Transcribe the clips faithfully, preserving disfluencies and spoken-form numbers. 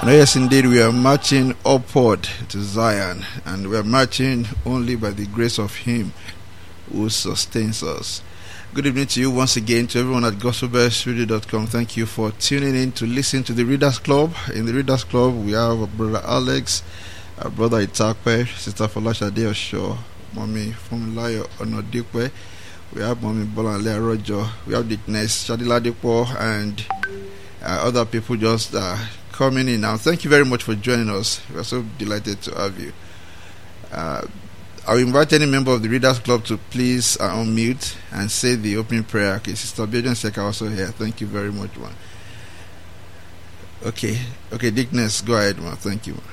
And yes, indeed, we are marching upward to Zion, and we are marching only by the grace of Him who sustains us. Good evening to you once again, to everyone at gospel best radio dot com. Thank you for tuning in to listen to the Readers Club. In the Readers Club, we have Brother Alex, our brother Itakwe, Sister Folashade Osho, Mommy Funmilayo Onodikwe. We have Mommy Bolanle Rojo. We have Dickness Shadiladipo, and uh, other people just uh, coming in now. Thank you very much for joining us. We are so delighted to have you. Uh, I'll invite any member of the Readers Club to please uh, unmute and say the opening prayer. Okay, Sister Bijan Seka also here. Thank you very much, man. Okay, okay, Dickness, go ahead, man. Thank you, man.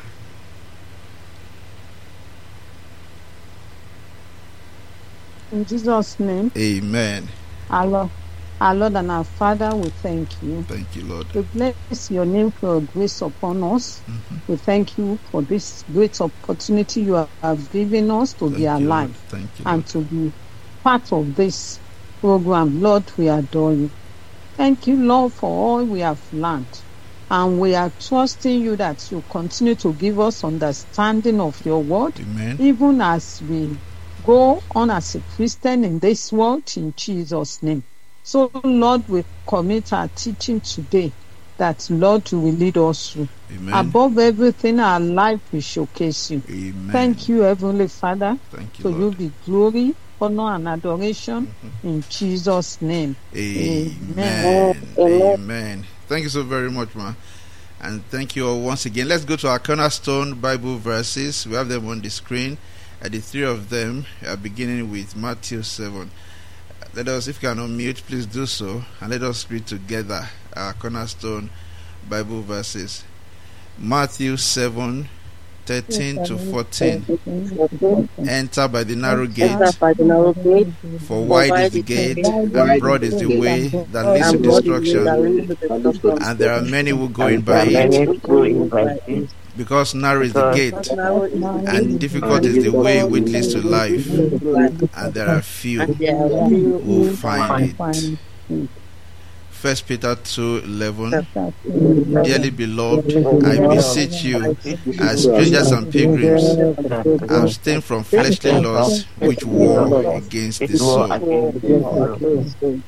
In Jesus' name. Amen. Our Lord, our Lord and our Father, we thank you. Thank you, Lord. We bless your name for your grace upon us. Mm-hmm. We thank you for this great opportunity you have given us to thank be alive thank you, and to be part of this program. Lord, we adore you. Thank you, Lord, for all we have learned. And we are trusting you that you continue to give us understanding of your word. Amen. Even as we go on as a Christian in this world, in Jesus' name. So, Lord, we commit our teaching today that, Lord, you will lead us through. Amen. Above everything, our life will showcase you. Amen. Thank you, Heavenly Father. Thank you, to Lord. you be glory, honor, and adoration mm-hmm. in Jesus' name. Amen. Amen. Amen. Thank you so very much, man. And thank you all once again. Let's go to our cornerstone Bible verses. We have them on the screen. Uh, the three of them are beginning with Matthew seven. Let us, if you can unmute, please do so, and let us read together our cornerstone Bible verses. Matthew seven, thirteen to fourteen. Enter by the narrow gate, for wide is the gate, and broad is the way that leads to destruction, and there are many who go in by it. Because narrow is the gate, and difficult is the way which leads to life, and there are few who find it. First Peter two eleven. Dearly beloved, I beseech you, as strangers and pilgrims, abstain from fleshly lusts which war against the soul.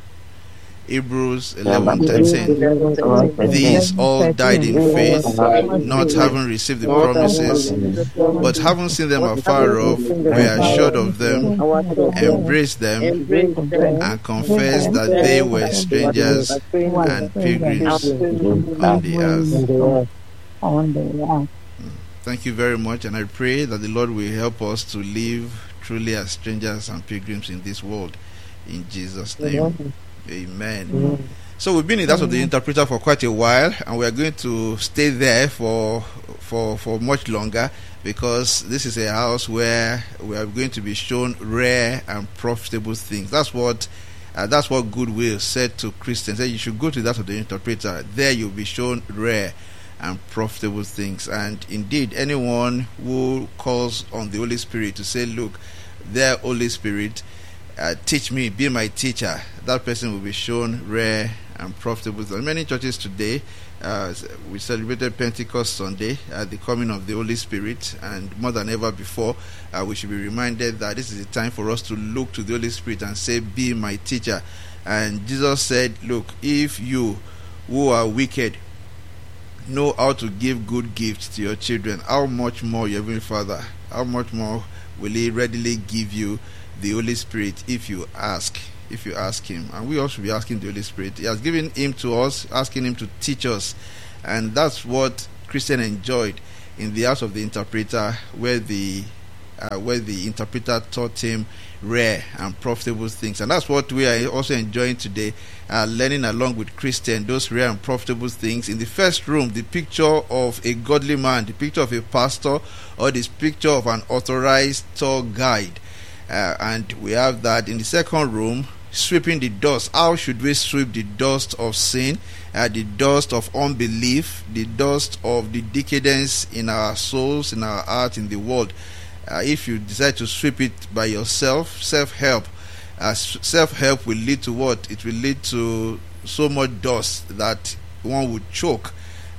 Hebrews eleven thirteen. These all died in faith, not having received the promises, but having seen them afar off, were assured of them, embraced them, and confessed that they were strangers and pilgrims on the earth. Thank you very much, and I pray that the Lord will help us to live truly as strangers and pilgrims in this world. In Jesus' name. Amen. Mm. So we've been in that of the interpreter for quite a while, and we are going to stay there for for for much longer, because this is a house where we are going to be shown rare and profitable things. That's what uh, that's what Goodwill said to Christians. That you should go to that of the interpreter. There you'll be shown rare and profitable things. And indeed, anyone who calls on the Holy Spirit to say, "Look, there, Holy Spirit, Uh, teach me, be my teacher," that person will be shown rare and profitable. In many churches today, uh, we celebrated Pentecost Sunday, uh, the coming of the Holy Spirit, and more than ever before, uh, we should be reminded that this is a time for us to look to the Holy Spirit and say, "Be my teacher." And Jesus said, "Look, if you who are wicked know how to give good gifts to your children, how much more your Heavenly Father, how much more will He readily give you the Holy Spirit if you ask, if you ask Him." And we also be asking the Holy Spirit. He has given Him to us, asking Him to teach us. And that's what Christian enjoyed in the house of the interpreter, where the uh, where the interpreter taught him rare and profitable things. And that's what we are also enjoying today, uh, learning along with Christian those rare and profitable things. In the first room, the picture of a godly man, the picture of a pastor, or this picture of an authorized tour guide. Uh, and we have that in the second room, sweeping the dust. How should we sweep the dust of sin, uh, the dust of unbelief, the dust of the decadence in our souls, in our heart, in the world? Uh, if you decide to sweep it by yourself, self-help, uh, self-help will lead to what? It will lead to so much dust that one would choke.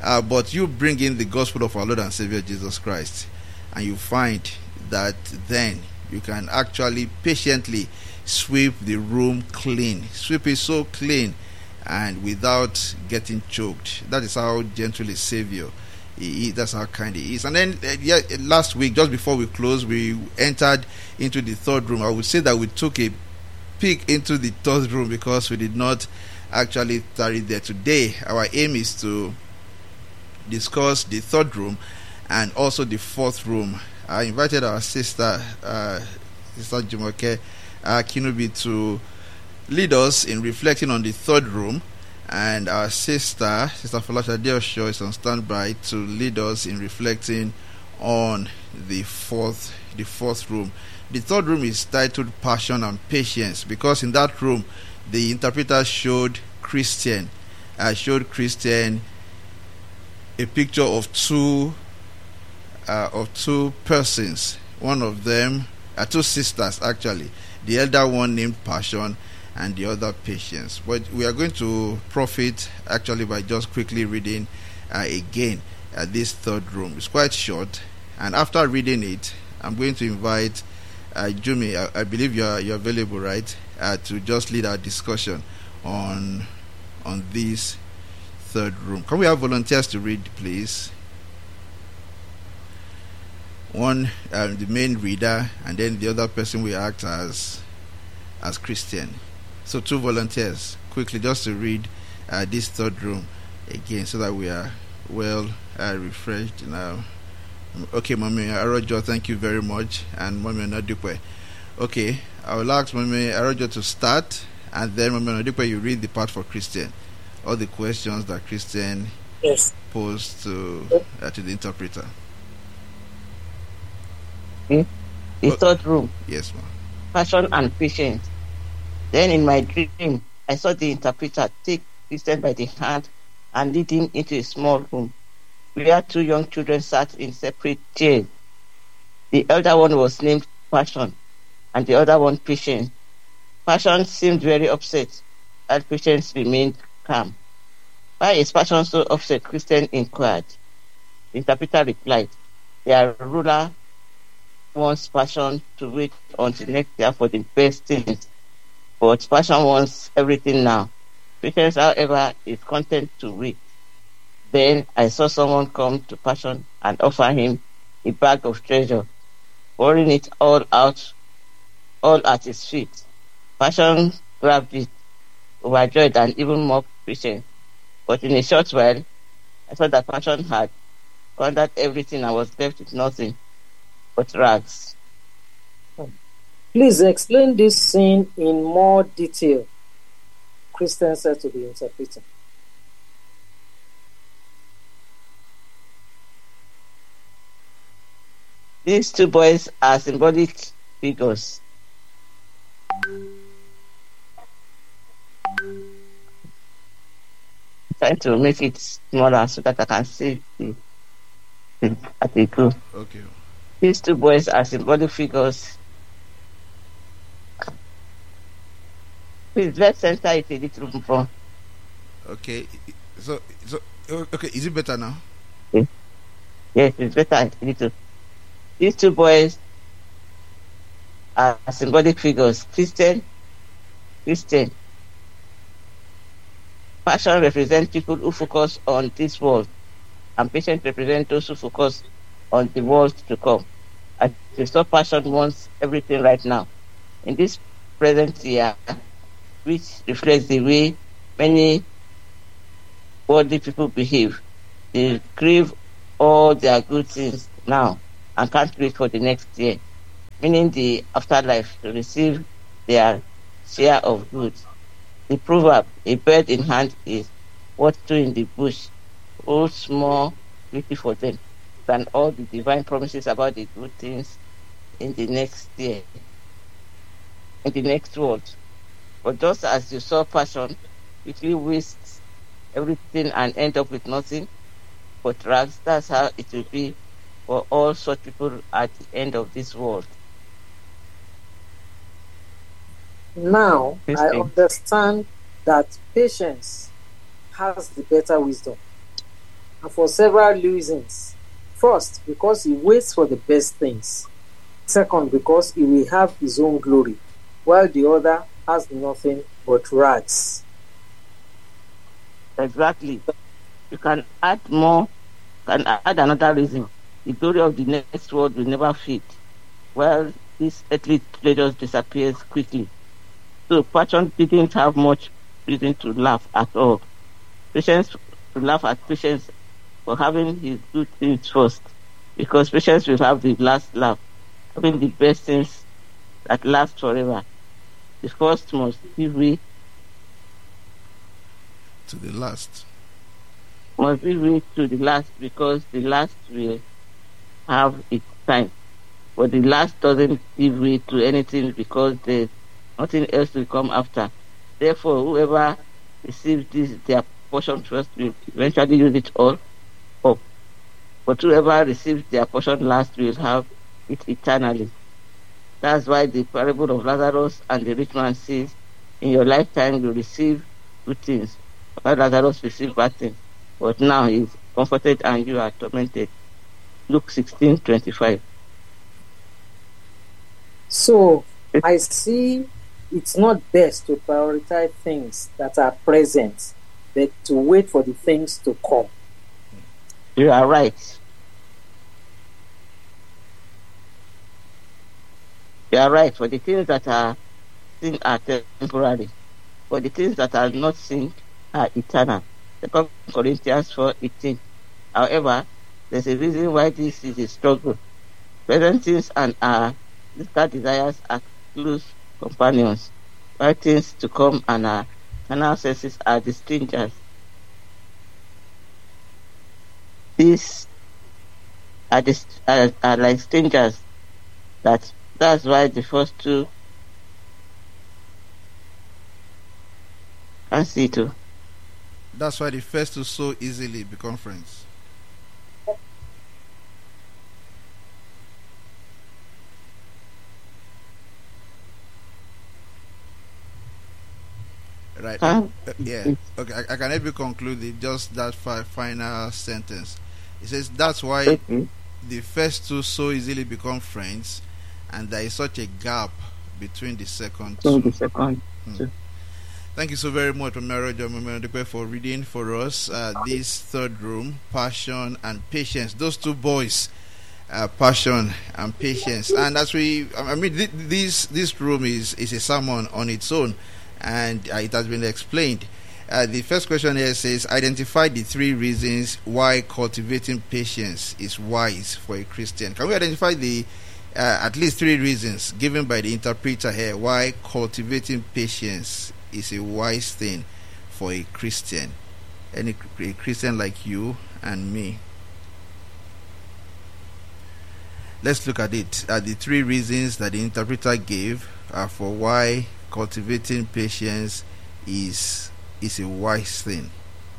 Uh, but you bring in the gospel of our Lord and Savior Jesus Christ, and you find that then you can actually patiently sweep the room clean. Sweep it so clean and without getting choked. That is how gentle a Savior he is. That's how kind he is. And then uh, yeah, last week, just before we closed, we entered into the third room. I would say that we took a peek into the third room because we did not actually tarry there. Today, our aim is to discuss the third room and also the fourth room. I invited our sister, uh, Sister Jumoke uh, Kinubi, to lead us in reflecting on the third room, and our sister, Sister Falasha Deosho, is on standby to lead us in reflecting on the fourth, the fourth room. The third room is titled Passion and Patience, because in that room, the interpreter showed Christian, uh, showed Christian a picture of two, uh, of two persons. One of them, uh, two sisters actually. The elder one named Passion, and the other Patience. But we are going to profit actually by just quickly reading uh, again uh, this third room. It's quite short, and after reading it, I'm going to invite uh, Jumi. I, I believe you are you're available, right? Uh, to just lead our discussion on on this third room. Can we have volunteers to read, please? One, um, the main reader, and then the other person will act as as Christian. So two volunteers, quickly, just to read uh, this third room again, so that we are well uh, refreshed now. Okay, Mami Arojo, thank you very much, and Mami Onadikwe. Okay, I will ask Mami Arojo to start, and then Mami Onadikwe, you read the part for Christian, all the questions that Christian yes. posed to uh, to the interpreter. Okay. The oh, third room. Yes, ma'am. Passion and Patience. Then in my dream, I saw the interpreter take Christian by the hand and lead him into a small room where two young children sat in separate chairs. The elder one was named Passion, and the other one Patience. Passion seemed very upset, and Patience remained calm. Why is Passion so upset? Christian inquired. The interpreter replied, their ruler wants Passion to wait until next year for the best things, but Passion wants everything now. Patience, however, is content to wait. Then I saw someone come to Passion and offer him a bag of treasure, pouring it all out, all at his feet. Passion grabbed it, overjoyed and even more patient. But in a short while, I saw that Passion had squandered everything and was left with nothing but rags. Please explain this scene in more detail, Christian said to the interpreter. These two boys are symbolic figures. Trying to make it smaller so that I can see the, the article. Okay. These two boys are symbolic figures. Please, let's center it a little more. Okay. So, so okay. Is it better now? Okay. Yes, it's better a little. These two boys are symbolic figures. Christian, Christian. Passion represents people who focus on this world, and Patience represents those who focus on the world to come. As you saw, Passion wants everything right now. In this present year, which reflects the way many worldly people behave, they crave all their good things now and can't wait for the next year, meaning the afterlife, to receive their share of goods. The proverb, a bird in hand is what two in the bush, holds more beauty for them than all the divine promises about the good things in the next year, in the next world. But just as you saw Passion quickly waste everything and end up with nothing but rags, that's how it will be for all such people at the end of this world. Now, I Christian. understand that Patience has the better wisdom. and for several reasons. First, because he waits for the best things. Second, because he will have his own glory, while the other has nothing but rags. Exactly. You can add more, can add another reason. The glory of the next world will never fade, while this earthly pleasure disappears quickly. So Passion didn't have much reason to laugh at all. Patience to laugh at Patience for having his good things first, because Patience will have the last laugh, having the best things that last forever. The first must give way To the last. must give way to the last, because the last will have its time. But the last doesn't give way to anything, because there's nothing else will come after. Therefore, whoever receives this their portion first will eventually use it all up. But whoever receives their portion last will have it eternally. That's why the parable of Lazarus and the rich man says, in your lifetime you receive good things, while Lazarus received bad things. But now he is comforted and you are tormented. Luke sixteen twenty-five. So I see it's not best to prioritize things that are present, but to wait for the things to come. You are right. You are right. For the things that are seen are temporary, for the things that are not seen are eternal. Second Corinthians four eighteen. However, there's a reason why this is a struggle. Present things and our physical desires are close companions, while things to come and our carnal senses are the strangers. These are, the, are, are like strangers. That that's why the first two can see too. That's why the first two so easily become friends. Right. Huh? Uh, yeah. Okay. I, I can help you conclude it, just that fi- final sentence. It says that's why Okay. the first two so easily become friends, and there is such a gap between the second So two. the second. Hmm. Thank you so very much, Omero, for reading for us uh, this third room, Passion and Patience. Those two boys, uh, Passion and Patience. And as we, I mean, th- this this room is is a sermon on its own, and uh, it has been explained. Uh, the first question here says, identify the three reasons why cultivating patience is wise for a Christian. Can we identify the uh, at least three reasons given by the interpreter here why cultivating patience is a wise thing for a Christian? Any a Christian like you and me. Let's look at it. Uh, the three reasons that the interpreter gave uh, for why cultivating patience is is a wise thing.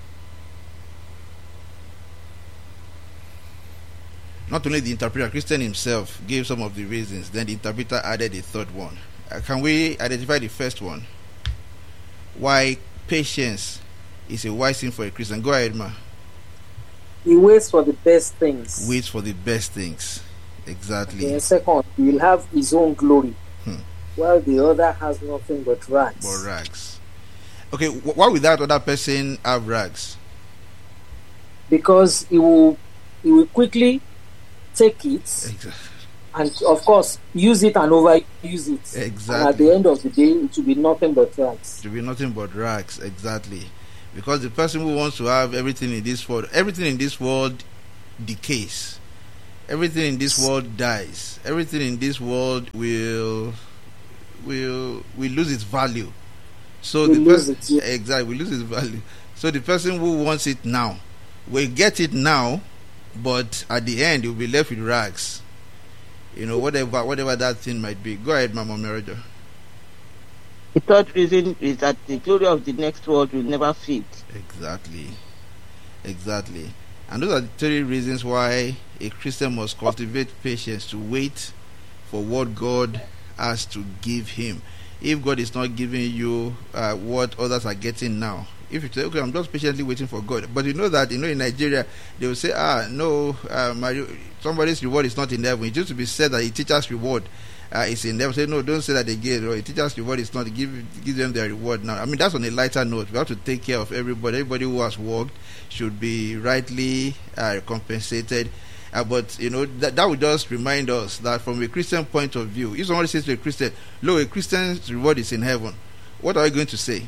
Not only the interpreter, Christian himself gave some of the reasons, then the interpreter added a third one. Uh, can we identify the first one? Why patience is a wise thing for a Christian? Go ahead, ma. He waits for the best things. Wait for the best things. Exactly. Okay, and second, he will have his own glory, Hmm. while the other has nothing but rags. But rags. Okay, wh- why would that other person have rags? Because he will, he will quickly take it Exactly. and, of course, use it and overuse it. And at Exactly. the end of the day, it will be nothing but rags. To be nothing but rags. Exactly. Because the person who wants to have everything in this world, everything in this world decays. Everything in this world dies. Everything in this world will will will lose its value. So We the lose person it, yeah. exactly will lose its value. So the person who wants it now will get it now, but at the end you'll be left with rags. You know, whatever whatever that thing might be. Go ahead, Mama Merajo. The third reason is that the glory of the next world will never fade. Exactly. Exactly. And those are the three reasons why a Christian must cultivate patience to wait for what God has to give him. If God is not giving you uh, what others are getting now, If you say, okay, I'm just patiently waiting for God, but you know that, you know, in Nigeria, they will say, ah, no, uh, my, somebody's reward is not in heaven. It used to be said that a teacher's reward uh, is in heaven. Say, no, don't say that again. Or a teacher's reward is not. Give give them their reward now. I mean, that's on a lighter note. We have to take care of everybody. Everybody who has worked should be rightly uh, compensated. Uh, but, you know, that, that would just remind us that from a Christian point of view, if somebody says to a Christian, look, a Christian's reward is in heaven, what are you going to say?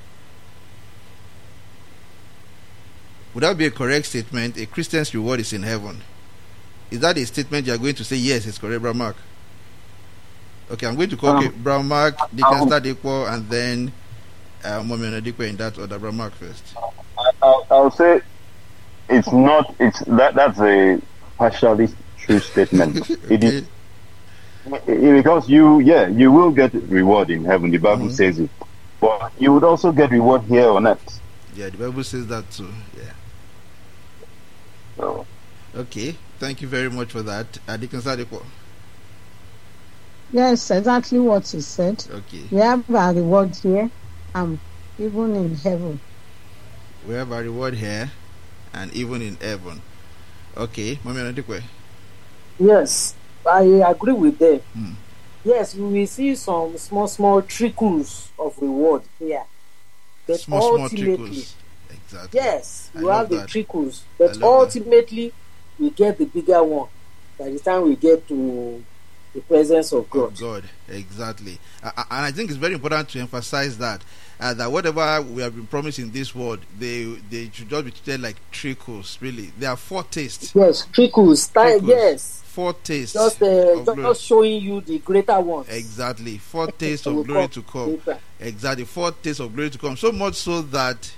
Would that be a correct statement? A Christian's reward is in heaven. Is that a statement you are going to say? Yes, it's correct, Brown Mark. Okay, I'm going to call um, okay, Brown Mark, Deacon Stadipo, and then uh, Mommy Onadipo in that order. Brown Mark first. I'll, I'll say it's not. It's that. That's a partially true statement. Okay. It is because you, yeah, you will get reward in heaven. The Bible mm-hmm. says it, but you would also get reward here on earth. Yeah, the Bible says that too. Yeah. So. Okay, thank you very much for that. Deacon Stadipo. Yes, exactly what you said. Okay. We have a reward here, and even in heaven. We have a reward here, and even in heaven. Okay, Mommy Onadipo. Yes, I agree with them. Hmm. Yes, we will see some small, small trickles of reward here. But small, small ultimately, trickles. Exactly. Yes, we I have the that. trickles, but ultimately, that. we get the bigger one by the time we get to the presence of God. Of God, exactly. Uh, and I think it's very important to emphasize that uh, that whatever we have been promised in this world, they they should just be treated like trickles. Really, there are foretastes. Yes, trickles. trickles. Yes, foretastes. Just uh, just glory. Showing you the greater ones. Exactly, foretastes of glory to come. Later. Exactly, foretastes of glory to come. So much so that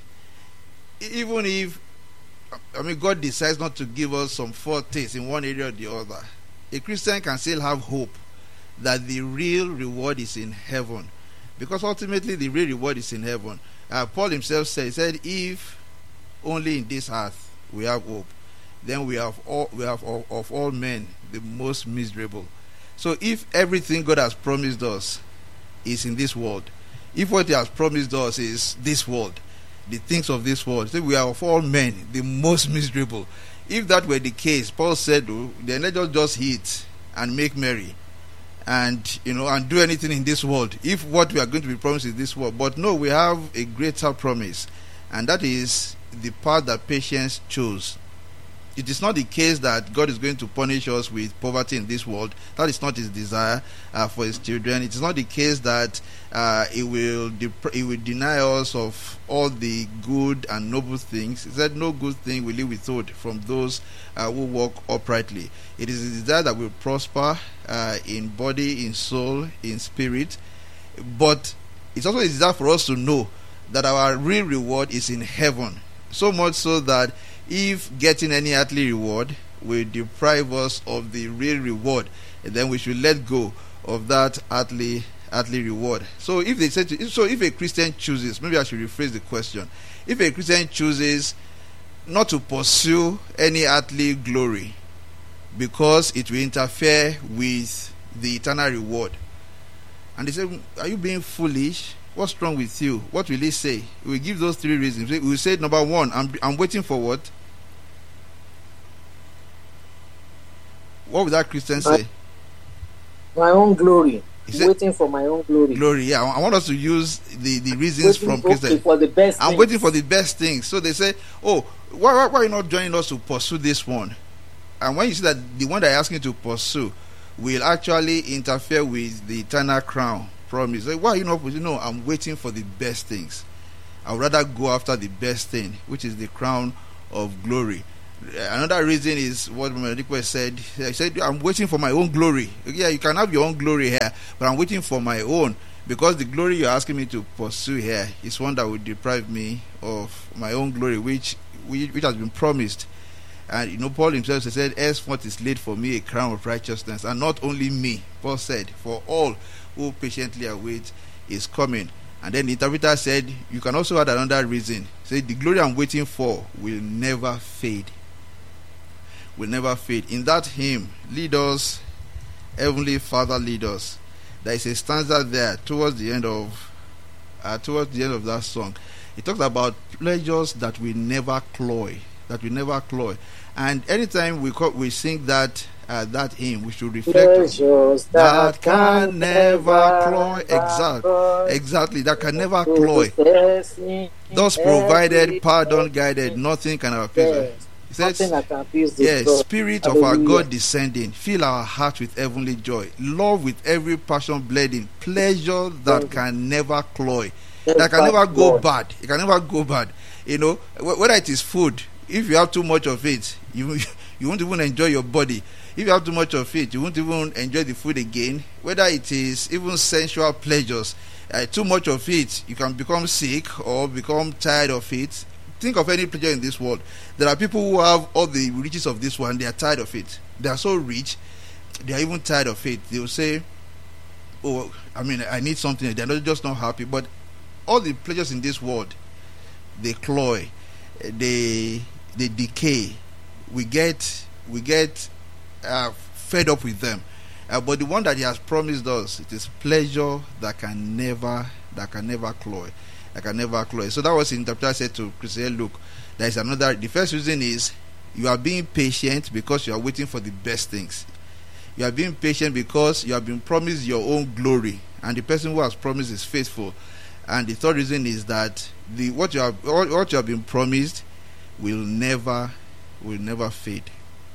even if, I mean, God decides not to give us some foretastes in one area or the other, a Christian can still have hope that the real reward is in heaven, because ultimately the real reward is in heaven. Uh, Paul himself said, he said, if only in this earth we have hope, then we have all we have of, of all men the most miserable. So if everything God has promised us is in this world, if what He has promised us is this world, the things of this world, so we are of all men the most miserable. If that were the case, Paul said, oh, then let us just eat and make merry, and you know, and do anything in this world, if what we are going to be promised is this world. But no, we have a greater promise, and that is the path that patience chose. It is not the case that God is going to punish us with poverty in this world. That is not His desire uh, for His children. It is not the case that uh, He will dep- He will deny us of all the good and noble things. He said, "No good thing will He withhold from those uh, who walk uprightly." It is His desire that we prosper uh, in body, in soul, in spirit. But it's also His desire for us to know that our real reward is in heaven. So much so that if getting any earthly reward will deprive us of the real reward, then we should let go of that earthly earthly reward. So if they say to, so if a Christian chooses, maybe I should rephrase the question. If a Christian chooses not to pursue any earthly glory because it will interfere with the eternal reward, and they say, "Are you being foolish? What's wrong with you?" What will he say? We give those three reasons. We will say, number one, I'm I'm waiting for what? What would that Christian say? My own glory. Said, waiting for my own glory. Glory, yeah. I want us to use the, the reasons waiting from Christians. For the best I'm things. waiting for the best things. So they say, oh, why, why, why are you not joining us to pursue this one? And when you see that the one that you're asking to pursue will actually interfere with the eternal crown promise, like, why are you not pursuing? No, I'm waiting for the best things. I would rather go after the best thing, which is the crown of glory. Another reason is what Onadipo said. He said, I'm waiting for my own glory. Yeah, you can have your own glory here, but I'm waiting for my own, because the glory you're asking me to pursue here is one that will deprive me of my own glory, which which, which has been promised. And you know, Paul himself said, henceforth is laid for me a crown of righteousness, and not only me, Paul said, for all who patiently await His coming. And then the interpreter said, you can also add another reason. Say, the glory I'm waiting for will never fade. Will never fade. In that hymn, lead us, Heavenly Father, lead us. There is a stanza there towards the end of uh, towards the end of that song. It talks about pleasures that will never cloy, that will never cloy. And anytime we call, we sing that uh, that hymn, we should reflect Pleasures that that can never cloy. Exactly, cloy. exactly, that can never To cloy. possess in Thus every provided, pardon, guided, nothing can appease us. Yes. He says, Nothing that can appease the yes, God. Spirit of our Hallelujah. God descending, fill our hearts with heavenly joy, love with every passion bleeding, pleasure that Thank you. can never cloy, Never that can never go cloy. bad. It can never go bad. You know, wh- whether it is food, if you have too much of it, you you won't even enjoy your body. If you have too much of it, you won't even enjoy the food again. Whether it is even sensual pleasures, uh, too much of it, you can become sick or become tired of it. Think of any pleasure in this world. There are people who have all the riches of this one, they are tired of it. They are so rich, they are even tired of it. They will say, oh, I mean, I need something. They are not just not happy. But all the pleasures in this world, they cloy, they they decay. We get we get uh, fed up with them. Uh, but the one that He has promised us, it is pleasure that can never that can never cloy. I can never close. So that was the interpreter said to Christian, look, there is another. The first reason is you are being patient because you are waiting for the best things. You are being patient because you have been promised your own glory, and the person who has promised is faithful. And the third reason is that the what you have what you have been promised will never will never fade.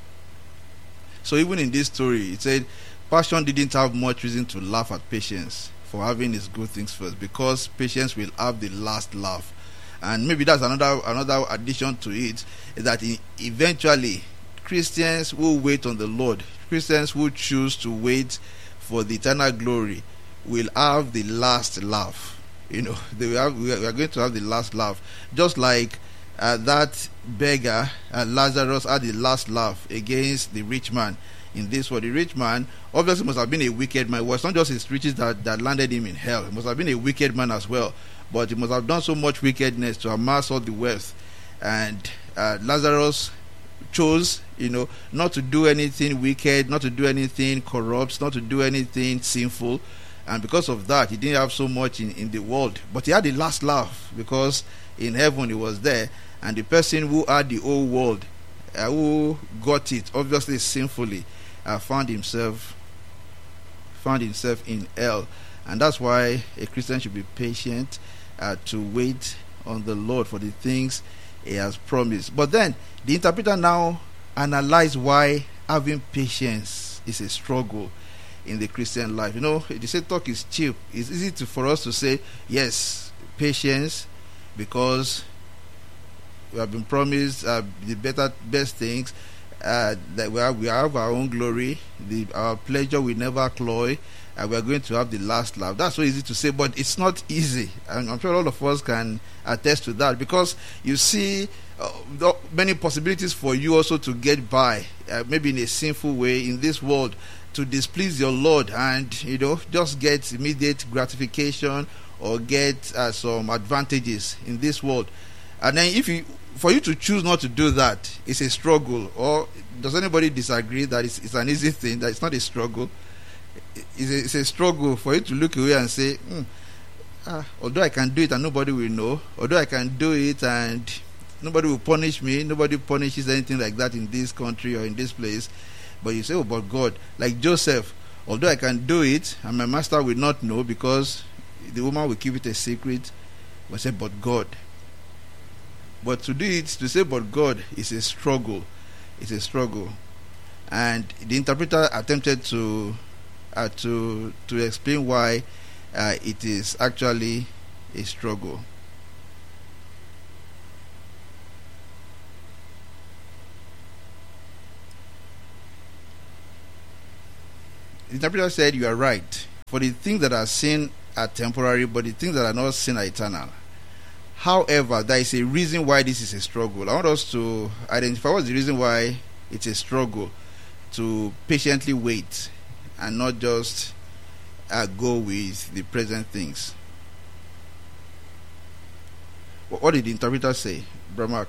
So even in this story, it said passion didn't have much reason to laugh at patience for having his good things first, because patience will have the last laugh. And maybe that's another another addition to it, is that in, eventually Christians who wait on the Lord, Christians who choose to wait for the eternal glory, will have the last laugh. You know, they will have, we are going to have the last laugh, just like uh, that beggar uh, Lazarus had the last laugh against the rich man. In this world, the rich man obviously must have been a wicked man. It was not just his riches that, that landed him in hell. He must have been a wicked man as well. But he must have done so much wickedness to amass all the wealth. And uh, Lazarus chose, you know, not to do anything wicked, not to do anything corrupt, not to do anything sinful. And because of that, he didn't have so much in, in the world. But he had the last laugh, because in heaven he was there. And the person who had the whole world, uh, who got it, obviously sinfully, Uh, found himself found himself in hell. And that's why a Christian should be patient uh, to wait on the Lord for the things He has promised. But then the interpreter now analyzes why having patience is a struggle in the Christian life. You know, they say talk is cheap. It's easy to, for us to say yes, patience, because we have been promised uh, the better best things. Uh, that we have, we have our own glory, the, our pleasure will never cloy, and we are going to have the last laugh. That's so easy to say, but it's not easy. And I'm sure all of us can attest to that, because you see uh, many possibilities for you also to get by, uh, maybe in a sinful way in this world, to displease your Lord, and you know, just get immediate gratification or get uh, some advantages in this world. And then if you for you to choose not to do that, it's a struggle. Or does anybody disagree that it's, it's an easy thing, that it's not a struggle? It's a, it's a struggle for you to look away and say, hmm, ah, although I can do it and nobody will know, although I can do it and nobody will punish me, nobody punishes anything like that in this country or in this place, but you say, oh, but God, like Joseph, although I can do it and my master will not know because the woman will keep it a secret, but say, but God. But to do it, to say but God, is a struggle. It's a struggle. And the interpreter attempted to uh, to to explain why uh, it is actually a struggle. The interpreter said, you are right. For the things that are seen are temporary, but the things that are not seen are eternal. However, there is a reason why this is a struggle. I want us to identify what's the reason why it's a struggle to patiently wait and not just uh, go with the present things. What did the interpreter say, Bramak?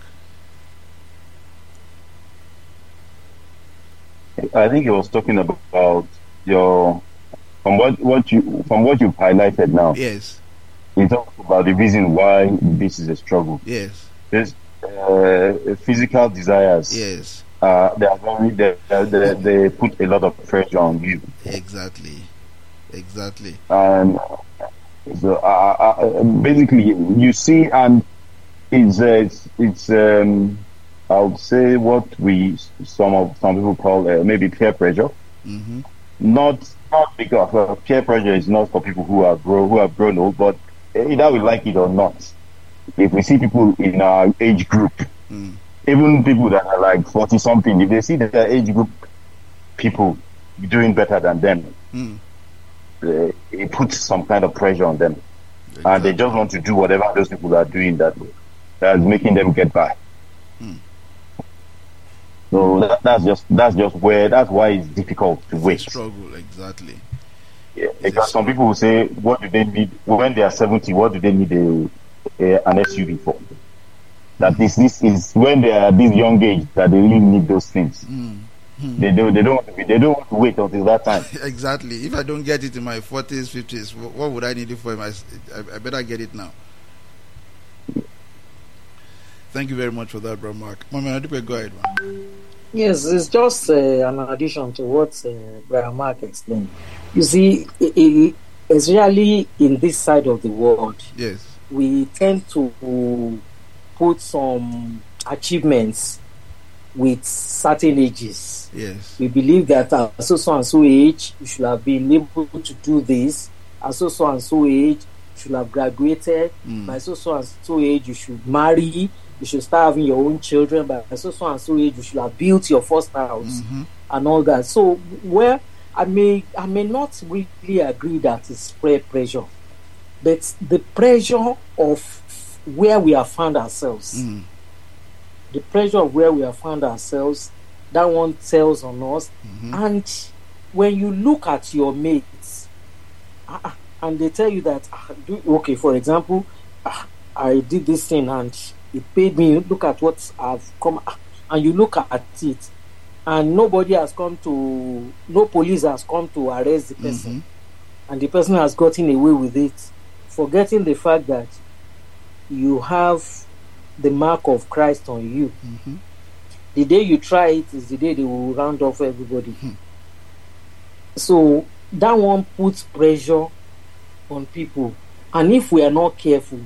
I think he was talking about your from what what you from what you've highlighted now. Yes. it talks about the reason why this is a struggle. Yes. There's uh, physical desires. Yes. Uh, they are very they, they, they put a lot of pressure on you. Exactly. Exactly. And so uh, uh, basically, you see, and it's uh, it's, it's um, I would say what we some of some people call uh, maybe peer pressure. Mm-hmm. Not not because uh, peer pressure is not for people who are grow who have grown old, but either we like it or not, if we see people in our age group, mm. even people that are like forty something, if they see their age group people doing better than them, Mm. uh, it puts some kind of pressure on them, Exactly. and they just want to do whatever those people are doing that that's making them get by. Mm. So that, that's just that's just where that's why it's difficult to It's wait. a struggle, exactly. Yeah, because some people will say, what do they need when they are seventy? What do they need a, a an S U V for? That this this is when they are at this young age that they really need those things. Mm. Mm. They don't they don't want to be, they don't want to wait until that time. Exactly. If I don't get it in my forties, fifties, wh- what would I need it for? In my, I, I better get it now. Thank you very much for that, Brother Mark. Mama, Adipe, go ahead, man. Yes, it's just uh, an addition to what uh, Brian Mark explained. You see, i- i- especially in this side of the world, Yes. we tend to put some achievements with certain ages. Yes. We believe that at so so and so age, you should have been able to do this. At so so and so age, you should have graduated. Mm. By so so and so age, you should marry. You should start having your own children. By so so and so age, you should have built your first house Mm-hmm. and all that. So, where I may I may not really agree that it's peer pressure, but the pressure of where we have found ourselves, Mm. the pressure of where we have found ourselves, that one tells on us. Mm-hmm. And when you look at your mates, uh, and they tell you that, uh, do, okay, for example, uh, I did this thing and it paid me. Look at what I've come, uh, and you look at it, and nobody has come to, no police has come to arrest the person, Mm-hmm. and the person has gotten away with it, forgetting the fact that you have the mark of Christ on you. Mm-hmm. The day you try it is the day they will round off everybody. Hmm. So that one puts pressure on people, and if we are not careful,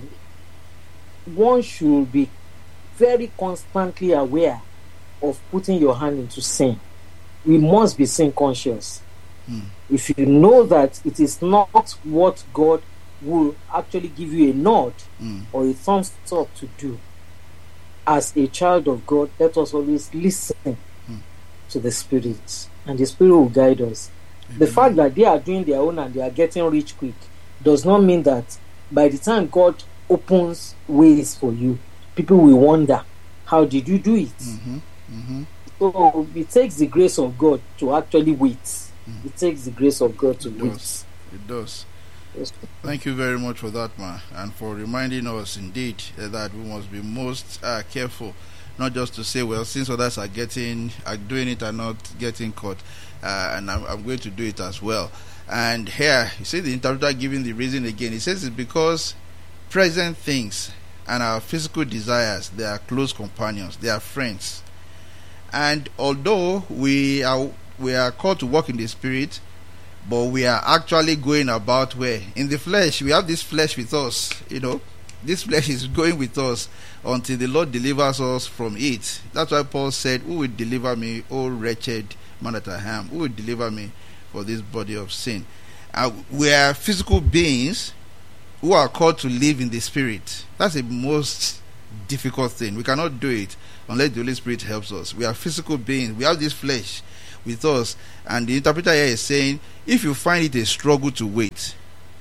one should be very constantly aware of putting your hand into sin. We must be sin conscious. Hmm. If you know that it is not what God will actually give you a nod Mm. or a thumbs up to do, as a child of God, let us always listen Hmm. to the Spirit, and the Spirit will guide us. The Amen. fact that they are doing their own and they are getting rich quick does not mean that by the time God opens ways for you, people will wonder, how did you do it? Mm-hmm. Mm-hmm. So it takes the grace of God to actually wait. Mm. It takes the grace of God to It wait. does. It does. Yes. Thank you very much for that, man, and for reminding us indeed uh, that we must be most uh, careful, not just to say, well, since others are getting, are doing it and not getting caught, uh, and I'm, I'm going to do it as well. And here, you see the interpreter giving the reason again. He says it's because present things and our physical desires, they are close companions, they are friends. And although we are we are called to walk in the spirit, but we are actually going about where? In the flesh. We have this flesh with us, you know. This flesh is going with us until the Lord delivers us from it. That's why Paul said, who will deliver me, O wretched man that I am? Who will deliver me for this body of sin? Uh, we are physical beings who are called to live in the spirit. That's the most difficult thing. We cannot do it unless the Holy Spirit helps us. We are physical beings. We have this flesh with us, and the interpreter here is saying, if you find it a struggle to wait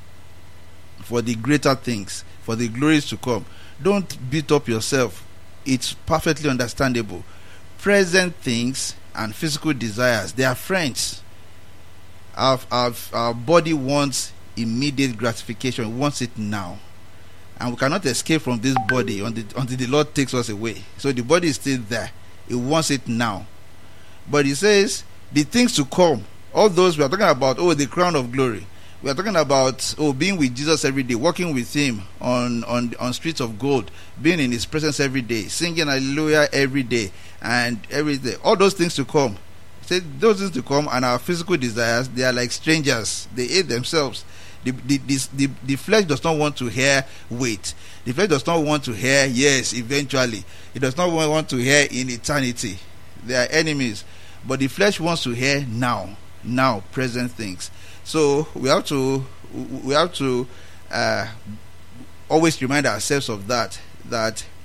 for the greater things, for the glories to come, don't beat up yourself. It's perfectly understandable. Present things and physical desires, they are friends. Our, our, our body wants immediate gratification, it wants it now, and we cannot escape from this body until, until the Lord takes us away. So the body is still there, it wants it now. But he says the things to come, all those we are talking about, oh, the crown of glory, We are talking about oh, being with Jesus every day, walking with Him on on on streets of gold, being in His presence every day, singing Hallelujah every day, and every day. All those things to come. Say those things to come, and our physical desires, they are like strangers. They hate themselves. The the, the the the flesh does not want to hear wait. The flesh does not want to hear yes. Eventually, it does not want to hear in eternity. They are enemies, but the flesh wants to hear now, now, present things. So we have to we have to uh, always remind ourselves of that. That